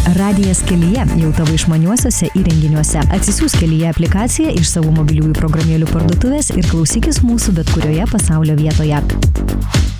Radijas Kelyje jau tavo išmaniuosiuose įrenginiuose. Atsisiųsk Kelyje aplikaciją iš savo mobiliųjų programėlių parduotuvės ir klausykis mūsų bet kurioje pasaulio vietoje.